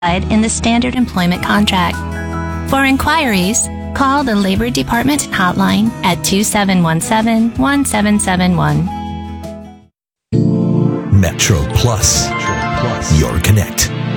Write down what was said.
in the standard employment contract. For inquiries, call the Labor Department hotline at 2717-1771. Metro Plus, your connect.